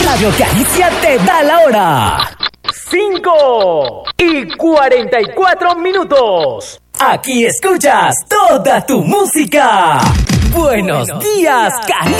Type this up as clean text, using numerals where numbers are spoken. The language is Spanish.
Radio Galicia te da la hora. 5:44. Aquí escuchas toda tu música. Buenos días, Galicia.